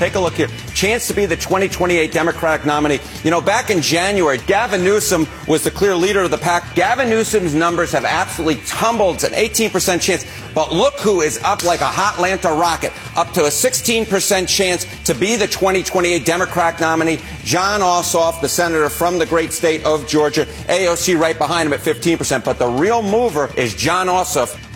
Take a look here. Chance to be the 2028 Democratic nominee. You know, back in January, Gavin Newsom was the clear leader of the pack. Gavin Newsom's numbers have absolutely tumbled. It's an 18% chance. But look who is up like a hot Atlanta rocket, up to a 16% chance to be the 2028 Democratic nominee. Jon Ossoff, the senator from the great state of Georgia. AOC right behind him at 15%. But the real mover is Jon Ossoff.